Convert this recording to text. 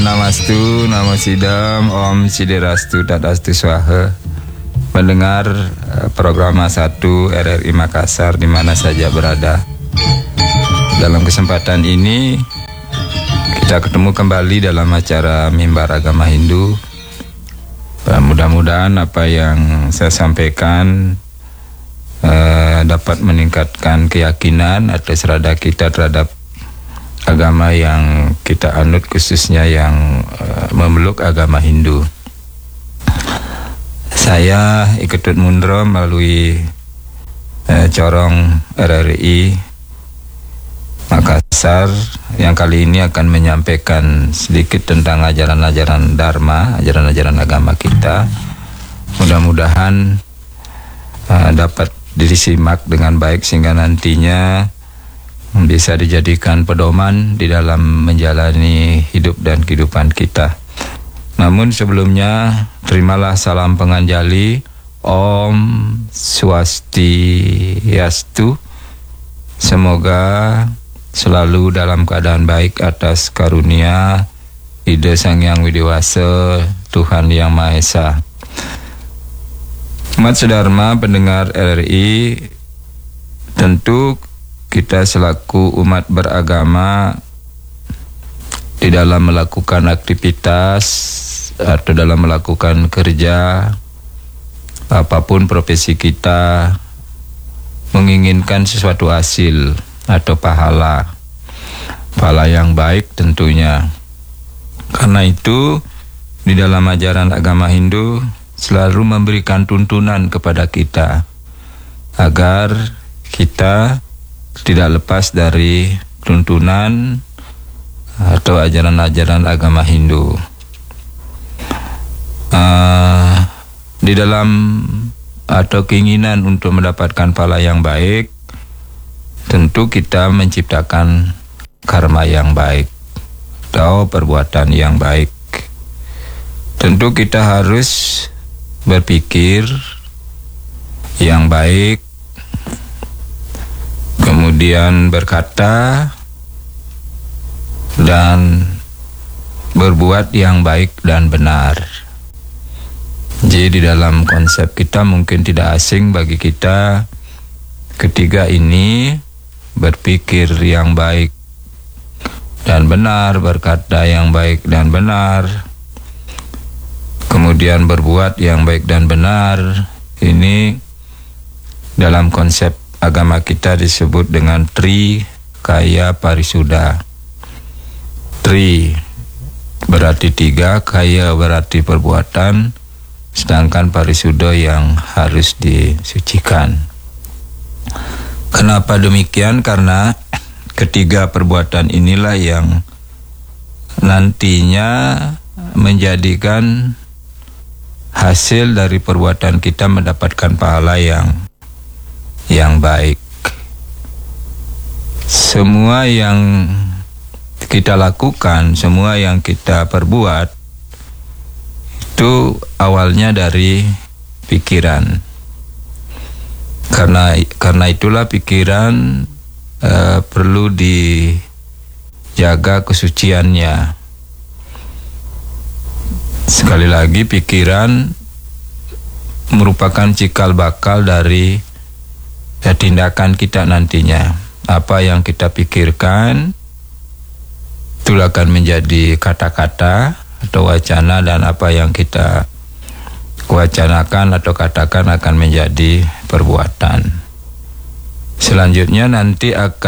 Namastu, Namo Sidam, Om Sidirastu Tadastu Swaha. Mendengar program 1 RRI Makassar di mana saja berada. Dalam kesempatan ini kita ketemu kembali dalam acara Mimbar Agama Hindu. Mudah-mudahan apa yang saya sampaikan dapat meningkatkan keyakinan atau serada kita terhadap agama yang kita anut, khususnya yang memeluk agama Hindu. Saya Iketut Mundro melalui corong RRI Makassar yang kali ini akan menyampaikan sedikit tentang ajaran-ajaran Dharma, ajaran-ajaran agama kita. Mudah-mudahan dapat disimak dengan baik sehingga nantinya bisa dijadikan pedoman di dalam menjalani hidup dan kehidupan kita. Namun sebelumnya, terimalah salam penganjali. Om Swastiastu. Semoga selalu dalam keadaan baik atas karunia Ida Sang Hyang Widiwasa, Tuhan Yang Maha Esa. Umat sedharma pendengar RRI, tentu kita selaku umat beragama di dalam melakukan aktivitas atau dalam melakukan kerja, apapun profesi kita, menginginkan sesuatu hasil atau pahala yang baik tentunya. Karena itu di dalam ajaran agama Hindu selalu memberikan tuntunan kepada kita agar kita tidak lepas dari tuntunan atau ajaran-ajaran agama Hindu. Di dalam atau keinginan untuk mendapatkan pahala yang baik, tentu kita menciptakan karma yang baik atau perbuatan yang baik. Tentu kita harus berpikir yang baik, kemudian berkata dan berbuat yang baik dan benar. Jadi di dalam konsep kita mungkin tidak asing bagi kita ketiga ini: berpikir yang baik dan benar, berkata yang baik dan benar, kemudian berbuat yang baik dan benar. Ini dalam konsep agama kita disebut dengan Trikaya Parisuddha. Tri berarti 3, kaya berarti perbuatan, sedangkan parisuddha yang harus disucikan. Kenapa demikian? Karena ketiga perbuatan inilah yang nantinya menjadikan hasil dari perbuatan kita mendapatkan pahala yang baik. Semua yang kita lakukan, semua yang kita perbuat itu awalnya dari pikiran. Karena itulah pikiran perlu dijaga kesuciannya. Sekali lagi, pikiran merupakan cikal bakal dari tindakan kita nantinya. Apa yang kita pikirkan itulah akan menjadi kata-kata atau wacana, dan apa yang kita wacanakan atau katakan akan menjadi perbuatan. Selanjutnya nanti akan